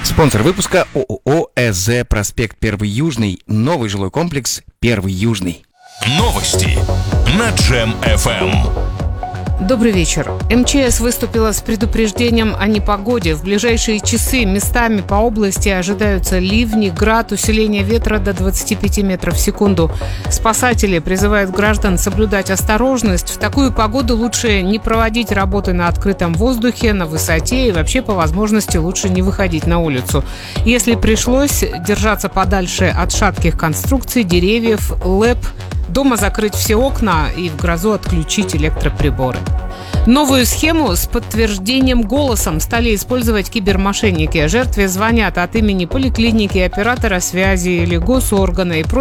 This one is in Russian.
Спонсор выпуска ООО ЭЗ «Проспект 1 Южный». Новый жилой комплекс «1 Южный». Новости на Джем FM. Добрый вечер. МЧС выступила с предупреждением о непогоде. В ближайшие часы местами по области ожидаются ливни, град, усиление ветра до 25 метров в секунду. Спасатели призывают граждан соблюдать осторожность. В такую погоду лучше не проводить работы на открытом воздухе, на высоте и вообще по возможности лучше не выходить на улицу. Если пришлось, держаться подальше от шатких конструкций, деревьев, ЛЭП. Дома закрыть все окна и в грозу отключить электроприборы. Новую схему с подтверждением голосом стали использовать кибермошенники. Жертве звонят от имени поликлиники, оператора связи или госоргана и просят